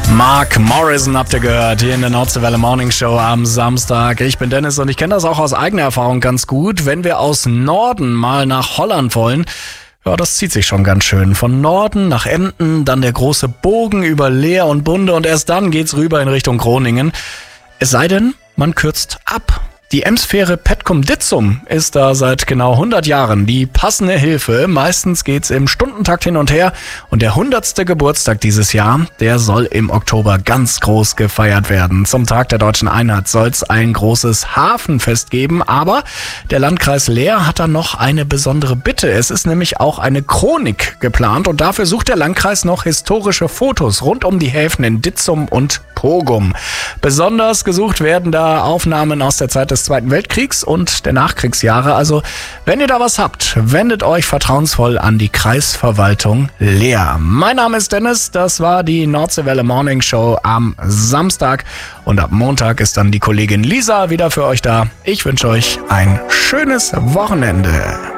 Mark Morrison habt ihr gehört, hier in der Nordseewelle Morning Show am Samstag. Ich bin Dennis und ich kenne das auch aus eigener Erfahrung ganz gut. Wenn wir aus Norden mal nach Holland wollen, ja, das zieht sich schon ganz schön. Von Norden nach Emden, dann der große Bogen über Leer und Bunde und erst dann geht's rüber in Richtung Groningen. Es sei denn, man kürzt ab. Die Emsfähre Petkum-Ditzum ist da seit genau 100 Jahren die passende Hilfe. Meistens geht's im Stundentakt hin und her und der 100. Geburtstag dieses Jahr, der soll im Oktober ganz groß gefeiert werden. Zum Tag der Deutschen Einheit soll's ein großes Hafenfest geben, aber der Landkreis Leer hat da noch eine besondere Bitte. Es ist nämlich auch eine Chronik geplant und dafür sucht der Landkreis noch historische Fotos rund um die Häfen in Ditzum und Pogum. Besonders gesucht werden da Aufnahmen aus der Zeit des Zweiten Weltkriegs und der Nachkriegsjahre. Also, wenn ihr da was habt, wendet euch vertrauensvoll an die Kreisverwaltung Leer. Mein Name ist Dennis, das war die Nordseewelle Morning Show am Samstag und ab Montag ist dann die Kollegin Lisa wieder für euch da. Ich wünsche euch ein schönes Wochenende.